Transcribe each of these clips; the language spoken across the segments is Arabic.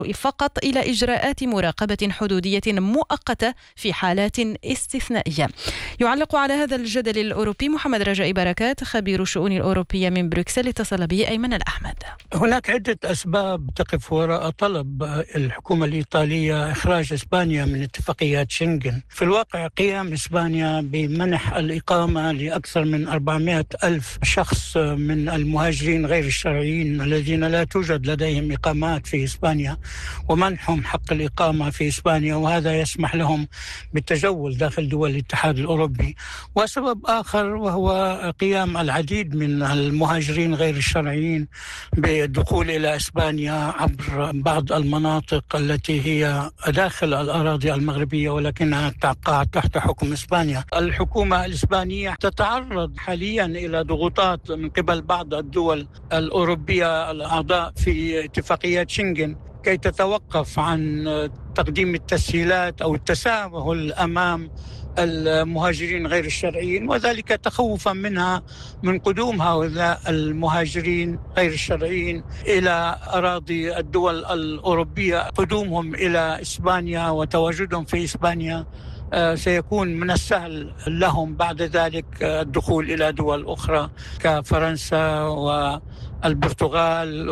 فقط إلى إجراءات مراقبة حدودية مؤقتة في حالات استثنائية. يعلق على هذا الجدل الأوروبي محمد رجاء بركات خبير الشؤون الأوروبية من بروكسل، اتصل به أيمن الأحمد. هناك عدة أسباب تقف وراء طلب الحكومة الإيطالية إخراج إسبانيا من اتفاقيات شنغن. في الواقع قيام إسبانيا بمنح الإقامة لأكثر من 400 ألف شخص من المهاجرين غير الشرعيين الذين لا توجد لديهم إقامات في إسبانيا، ومنحهم حق الإقامة في إسبانيا، وهذا يسمح لهم بالتجول داخل دول الاتحاد الأوروبي. وسبب آخر وهو قيام العديد من المهاجرين غير الشرعيين بالدخول إلى إسبانيا عبر بعض المناطق التي هي داخل الأراضي المغربية ولكنها تقع تحت حكم إسبانيا. الحكومة الإسبانية تتعرض حاليا إلى ضغوطات من قبل بعض الدول الأوروبية الأعضاء في اتفاقيات شنغن كي تتوقف عن تقديم التسهيلات أو التساهل أمام المهاجرين غير الشرعيين، وذلك تخوفا منها من قدوم هؤلاء المهاجرين غير الشرعيين إلى أراضي الدول الأوروبية. قدومهم إلى إسبانيا وتواجدهم في إسبانيا سيكون من السهل لهم بعد ذلك الدخول إلى دول أخرى كفرنسا والبرتغال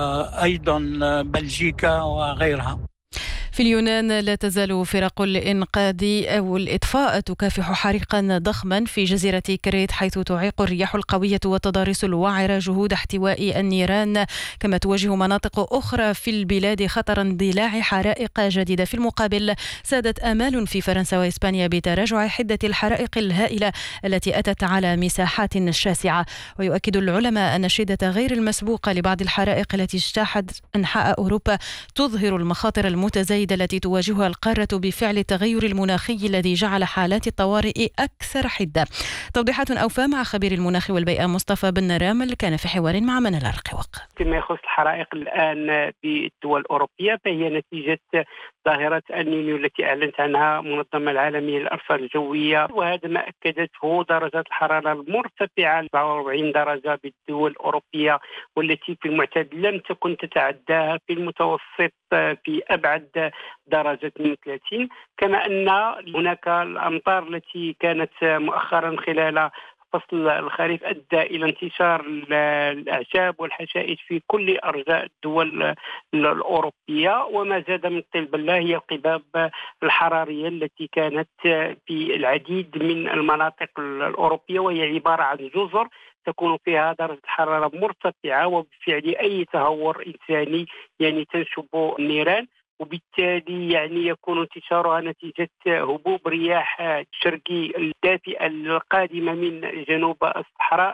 وأيضا بلجيكا وغيرها. في اليونان لا تزال فرق الإنقاذ أو الإطفاء تكافح حريقا ضخما في جزيرة كريت، حيث تعيق الرياح القوية والتضاريس الوعرة جهود احتواء النيران، كما تواجه مناطق أخرى في البلاد خطر اندلاع حرائق جديدة. في المقابل سادت آمال في فرنسا وإسبانيا بتراجع حدة الحرائق الهائلة التي أتت على مساحات شاسعة. ويؤكد العلماء أن الشدة غير المسبوقة لبعض الحرائق التي اجتاحت أنحاء أوروبا تظهر المخاطر المتزايدة التي تواجهها القارة بفعل التغير المناخي الذي جعل حالات الطوارئ أكثر حدة. توضيحات أوفى مع خبير المناخ والبيئة مصطفى بن رامل، كان في حوار مع منال الرقوق. فيما يخص الحرائق الآن بالدول الأوروبية فهي نتيجة ظاهرة النينيو التي أعلنت عنها المنظمة العالمية للأرصاد الجوية، وهذا ما أكدته درجات الحرارة المرتفعة 44 درجة بالدول الأوروبية، والتي في المعتاد لم تكن تتعداها في المتوسط في أبعد درجة من 30. كما أن هناك الأمطار التي كانت مؤخرا خلال فصل الخريف أدى إلى انتشار الأعشاب والحشائش في كل أرجاء الدول الأوروبية. وما زاد من طين بلة هي القباب الحرارية التي كانت في العديد من المناطق الأوروبية، وهي عبارة عن جزر تكون فيها درجة الحرارة مرتفعة، وبفعل أي تهور إنساني تنشب النيران، وبالتالي يكون انتشارها نتيجة هبوب رياح شرقي الدافئة القادمة من جنوب الصحراء،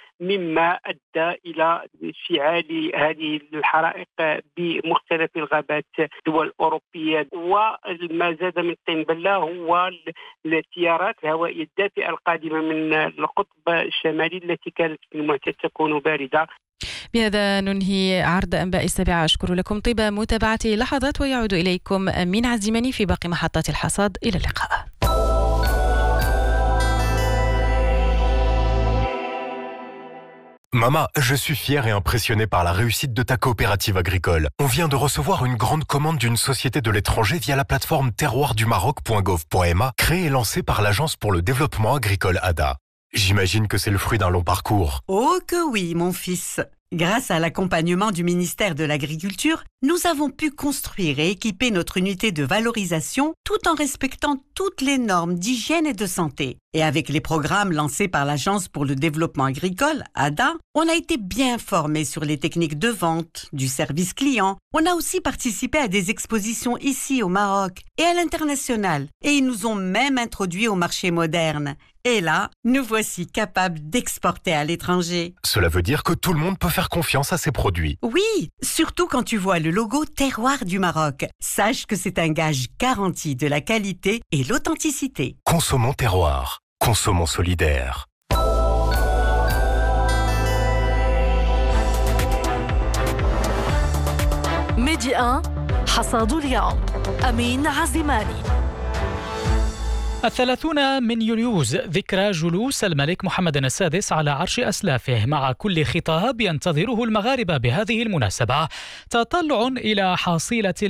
مما أدى إلى اشتعال هذه الحرائق بمختلف الغابات الدول الأوروبية. وما زاد من طين بلة هو التيارات الهوائية الدافئة القادمة من القطب الشمالي التي كانت في المعتاد تكون باردة. بهذا ننهي عرض أنباء السابعة. أشكر لكم طيب متابعة لحظات، ويعود إليكم أمين عزيماني في باقي محطات الحصاد. إلى اللقاء. Mama, je suis fier et impressionné par la réussite de ta coopérative agricole. On vient de recevoir une grande commande d'une société de l'étranger via la plateforme terroirdumaroc.gov.ma, créée et lancée par l'Agence pour le développement agricole ADA. J'imagine que c'est le fruit d'un long parcours. Oh que oui, mon fils. Grâce à l'accompagnement du ministère de l'Agriculture, nous avons pu construire et équiper notre unité de valorisation tout en respectant toutes les normes d'hygiène et de santé. Et avec les programmes lancés par l'Agence pour le développement agricole, ADA, on a été bien formés sur les techniques de vente, du service client. On a aussi participé à des expositions ici au Maroc et à l'international. Et ils nous ont même introduits au marché moderne. Et là, nous voici capables d'exporter à l'étranger. Cela veut dire que tout le monde peut faire confiance à ses produits. Oui, surtout quand tu vois le logo Terroir du Maroc. Sache que c'est un gage garanti de la qualité et l'authenticité. Consommons terroir. Consommons solidaire. ميديا 1 حصاد اليوم أمين عزيماني. 30 من يوليوز ذكرى جلوس الملك محمد السادس على عرش أسلافه، مع كل خطاب ينتظره المغاربة بهذه المناسبة تطلع إلى حصيلة